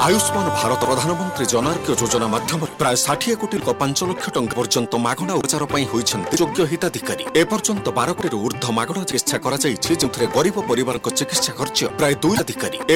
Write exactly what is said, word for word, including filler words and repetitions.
आयुष्मान भारत प्रधानमंत्री जन आरोग्य योजना माध्यम प्राय षाठी कोटी पांच लाख टंका पर्यंत मागणा उपचार योग्य हिताधिकारी एपर्यंत बारह कोटी ऊर्ध्व मागणा चिकित्सा कर गरीब परिवार चिकित्सा खर्च प्राय दुई अधिकारी।